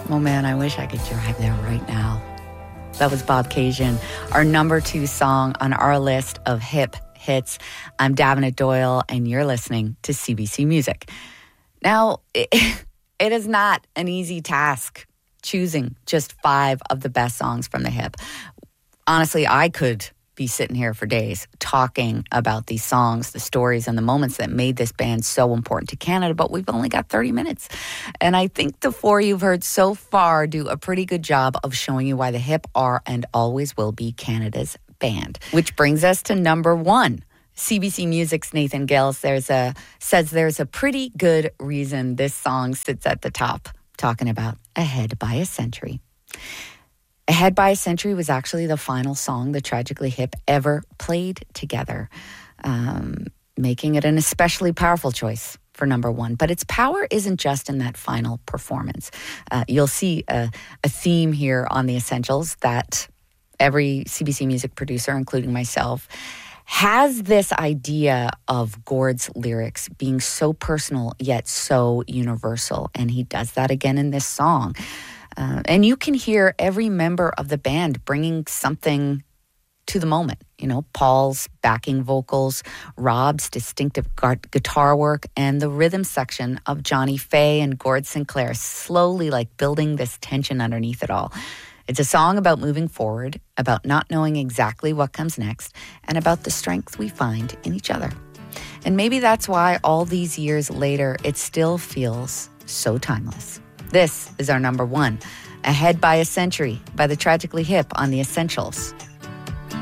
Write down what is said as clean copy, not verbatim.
Oh man, I wish I could drive there right now. That was Bob Cajun, our number 2 song on our list of hip hits. I'm Davenant Doyle, and you're listening to CBC Music. Now, it is not an easy task choosing just 5 of the best songs from the hip. Honestly, I could be sitting here for days talking about these songs, the stories, and the moments that made this band so important to Canada, but we've only got 30 minutes. And I think the 4 you've heard so far do a pretty good job of showing you why the hip are and always will be Canada's band. Which brings us to number 1. CBC Music's Nathan Gales says there's a pretty good reason this song sits at the top, talking about Ahead by a Century. Ahead by a Century was actually the final song the Tragically Hip ever played together, making it an especially powerful choice for number 1. But its power isn't just in that final performance. You'll see a theme here on The Essentials that every CBC Music producer, including myself, has this idea of Gord's lyrics being so personal yet so universal. And he does that again in this song. And you can hear every member of the band bringing something to the moment. You know, Paul's backing vocals, Rob's distinctive guitar work, and the rhythm section of Johnny Faye and Gord Sinclair slowly building this tension underneath it all. It's a song about moving forward, about not knowing exactly what comes next, and about the strength we find in each other. And maybe that's why all these years later, it still feels so timeless. This is our number 1, Ahead by a Century by the Tragically Hip on The Essentials.